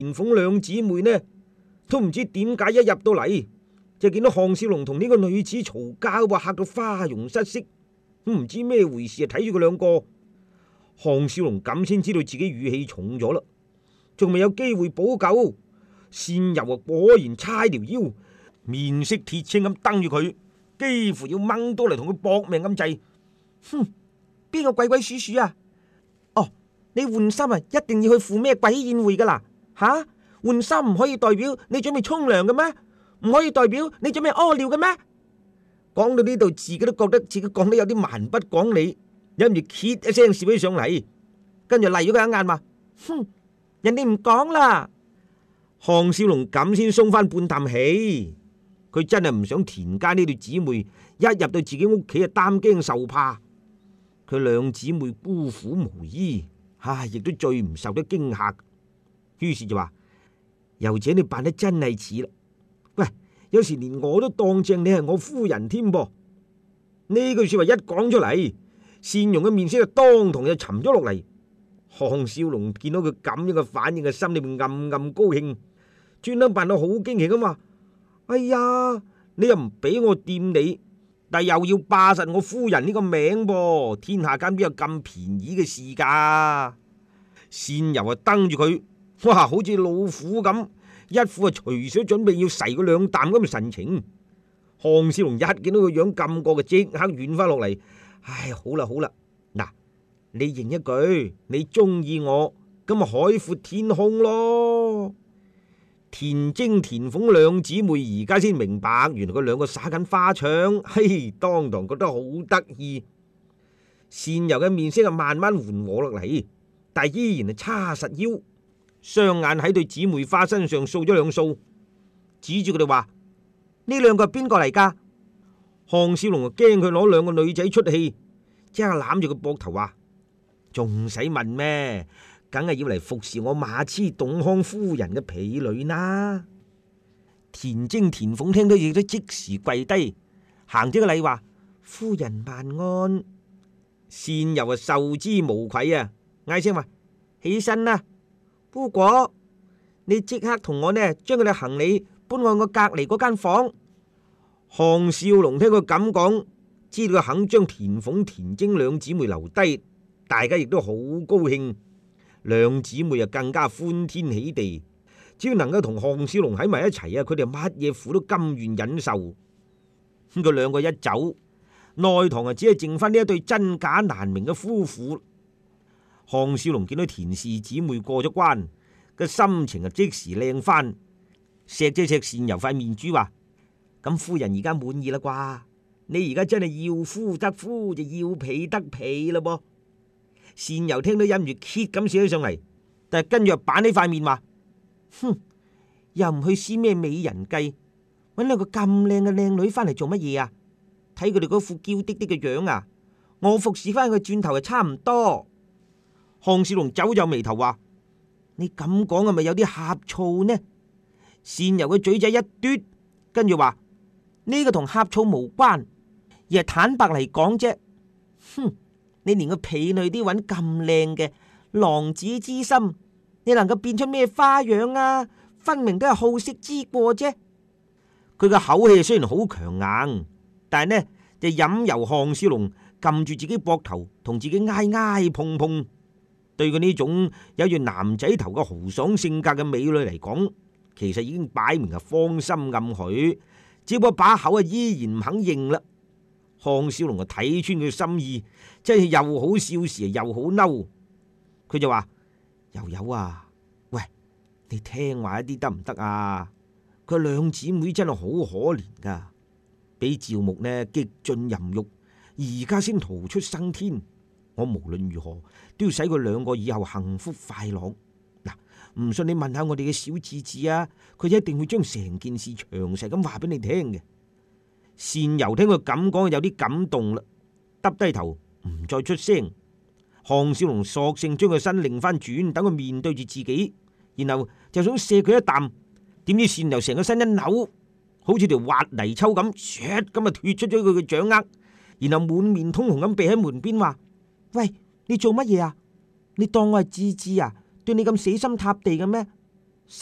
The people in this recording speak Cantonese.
田鳳兩姊妹呢，都唔知點解一入到嚟就見到項少龍同呢個女子嘈交，話嚇到花容失色，都唔知咩回事啊！睇住佢兩個，項少龍咁先知道自己語氣重咗啦，仲未有機會補救，善柔啊果然叉條腰，面色鐵青咁瞪住佢，幾乎要掹到嚟同佢搏命咁滯。 哼，邊個鬼鬼祟祟啊？哦，你換衫啊，一定要去赴咩鬼宴會噶啦？吓，換衫唔可以代表你準備沖涼嘅咩？唔可以代表你準備屙尿嘅咩？ 講到呢度，自己都覺得自己講得有啲蠻不講理，忍住揭一聲笑起上嚟，跟住嚟咗佢一眼話： 哼，人哋唔講啦。 項少龍咁先鬆翻半啖氣，佢真係唔想田家呢對姊妹一入到自己屋企就擔驚受怕。佢兩姊妹孤苦無依，亦都最唔受得驚嚇。於是就話：柔姐你扮得真係似啦，喂，有時連我都當正你係我夫人添噃。呢句說話一講出嚟，善容嘅面色就當堂就沉咗落嚟。項少龍見到佢咁樣嘅反應，嘅心裏面暗暗高興，專登扮到好驚奇咁話：哎呀，你又唔俾我掂你，但又要霸實我夫人呢個名噃，天下間邊有咁便宜嘅事噶？善柔啊瞪住佢，哇，好似老虎咁，一副隨時準備要噬佢兩啖咁嘅神情。項少龍一見到佢樣咁過嘅，即刻軟翻落嚟。唉，好啦好啦，嗱，你認一句，你中意我，咁咪海闊天空咯。田晶、田鳳兩姊妹而家先明白，原來佢兩個耍緊花槍，嘿，當堂覺得好得意。善柔嘅面色慢慢緩和落嚟，但依然係叉實腰，雙眼喺對姊妹花身上掃咗兩掃，指住佢哋話： 呢兩個係邊個嚟噶？ 項少龍就驚佢攞兩個女仔出氣，即刻攬住佢膊頭話：仲使問咩？梗係要嚟服侍我馬痴董康夫人嘅婢女啦！田晶、田鳳聽到亦都即時跪低，行咗個禮話：夫人萬安。善柔啊受之無愧啊，嗌聲話：起身啦，姑果，你即刻同我呢將佢哋行李搬去我隔籬嗰間房。項少龍聽佢咁講，知道佢肯將田鳳、田晶兩姊妹留低，大家亦都好高興。兩姊妹又更加歡天喜地，只要能夠同項少龍喺埋一齊啊，佢哋乜嘢苦都甘願忍受。咁佢兩個一走，內堂啊只係剩翻呢一對真假難明嘅夫婦。項少龍見到田氏姊妹過咗關，個心情啊即時靚翻，錫咗錫善柔塊面珠話：咁夫人而家滿意啦啩？你而家真係要夫得夫，就要婢得婢啦噃。善柔聽到忍唔住揭咁笑起上嚟，但係跟住又板起塊面話：哼，又唔去試咩美人計，搵兩個咁靚嘅靚女翻嚟做乜嘢啊？睇佢哋嗰副嬌滴滴嘅樣啊，我服侍翻佢轉頭就差唔多。項少龍皺皺眉頭話：你咁講係咪有啲呷醋呢？善柔嘅嘴仔一嘟，跟住話：呢個同呷醋無關，而係坦白嚟講啫。哼！你連個婢女都揾咁靚嘅郎子之心，你能夠變出咩花樣啊？分明都係好色之過啫。佢嘅口氣雖然好強硬，但係呢就任由項少龍撳住自己膊頭，同自己挨挨碰碰。對佢呢種有住男仔頭嘅豪爽性格嘅美女嚟講，其實已經擺明係芳心暗許，只不過把口啊依然唔肯認啦。項少龍就睇穿佢心意，真係又好笑時又好嬲。佢就話：柔柔啊，喂，你聽話一啲得唔得啊？佢兩姊妹真係好可憐噶，俾趙牧呢激進淫欲，而家先逃出生天。我無論如何都要使佢兩個以後幸福快樂。嗱，唔信你問下我哋嘅小智智啊，佢一定會將成件事詳細咁話俾你聽嘅。善柔聽佢咁講，有啲感動啦，耷低頭唔再出聲。項少龍索性將個身擰翻轉，等佢面對住自己，然後就想射佢一啖，點知善柔成個身一扭，好似條滑泥鰍咁，唰咁啊脫出咗佢嘅掌握，然後滿面通紅咁避喺門邊話：喂，你做乜嘢啊？你當我係智智啊？對你咁死心塌地嘅咩？